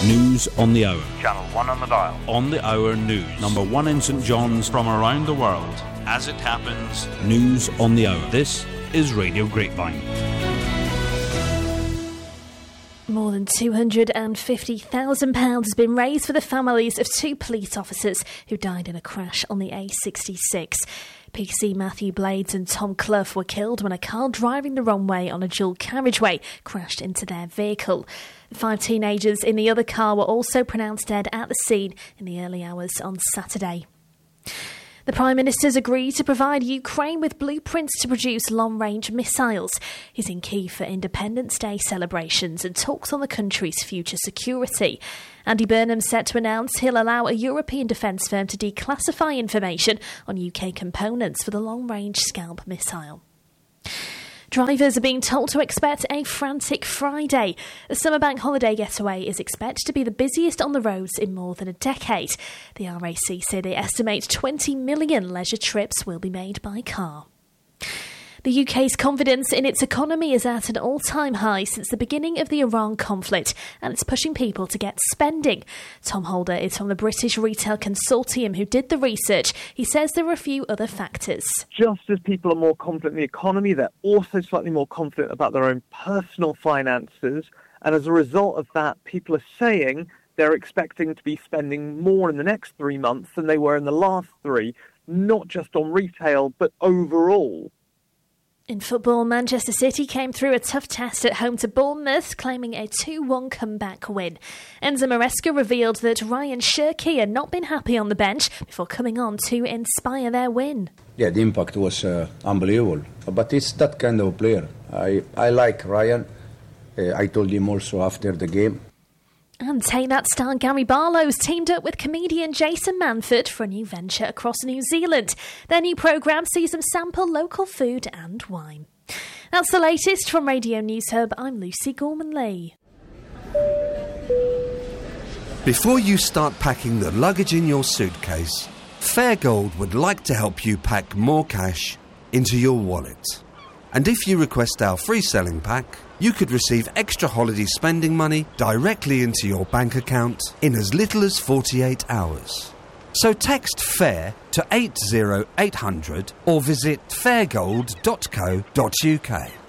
News on the Hour. Channel 1 on the dial. On the Hour News. Number 1 in St John's. From around the world, as it happens. News on the Hour. This is Radio Grapevine. More than £250,000 has been raised for the families of 2 police officers who died in a crash on the A66. PC Matthew Blades and Tom Clough were killed when a car driving the wrong way on a dual carriageway crashed into their vehicle. The 5 teenagers in the other car were also pronounced dead at the scene in the early hours on Saturday. The Prime Minister's agreed to provide Ukraine with blueprints to produce long-range missiles. He's in Kyiv for Independence Day celebrations and talks on the country's future security. Andy Burnham's set to announce he'll allow a European defence firm to declassify information on UK components for the long-range Scalp missile. Drivers are being told to expect a frantic Friday. The summer bank holiday getaway is expected to be the busiest on the roads in more than a decade. The RAC say they estimate 20 million leisure trips will be made by car. The UK's confidence in its economy is at an all-time high since the beginning of the Iran conflict, and it's pushing people to get spending. Tom Holder is from the British Retail Consortium who did the research. He says there are a few other factors. Just as people are more confident in the economy, they're also slightly more confident about their own personal finances, and as a result of that, people are saying they're expecting to be spending more in the next 3 months than they were in the last 3, not just on retail, but overall. In football, Manchester City came through a tough test at home to Bournemouth, claiming a 2-1 comeback win. Enzo Maresca revealed that Ryan Cherki had not been happy on the bench before coming on to inspire their win. Yeah, the impact was unbelievable. But it's that kind of player. I like Ryan. I told him also after the game. And Take That star Gary Barlow's teamed up with comedian Jason Manford for a new venture across New Zealand. Their new programme sees them sample local food and wine. That's the latest from Radio News Hub. I'm Lucy Gorman-Lee. Before you start packing the luggage in your suitcase, Fairgold would like to help you pack more cash into your wallet. And if you request our free selling pack, you could receive extra holiday spending money directly into your bank account in as little as 48 hours. So text FAIR to 80800 or visit fairgold.co.uk.